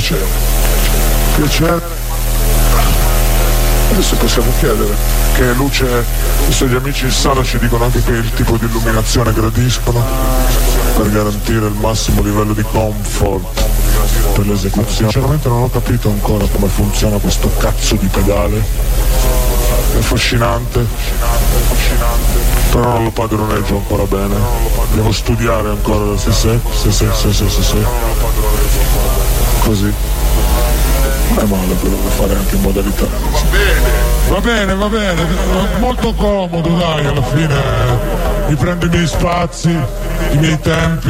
Piacere. Adesso possiamo chiedere che luce, adesso gli amici in sala ci dicono anche che il tipo di illuminazione gradiscono per garantire il massimo livello di comfort per l'esecuzione. Sinceramente non ho capito ancora come funziona questo cazzo di pedale, è affascinante, però non lo padroneggio ancora bene, devo studiare ancora, sì. Così. Non è male però da fare anche in modalità. Va bene, molto comodo, dai, alla fine mi prendo i miei spazi, i miei tempi,